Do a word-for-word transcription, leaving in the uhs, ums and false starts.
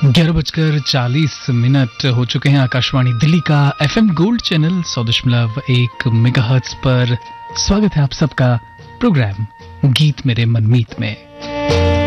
ग्यारह बजकर चालीस मिनट हो चुके हैं। आकाशवाणी दिल्ली का एफएम गोल्ड चैनल सौ दशमलव एक मेगाहर्ट्ज पर स्वागत है आप सबका प्रोग्राम गीत मेरे मनमीत में।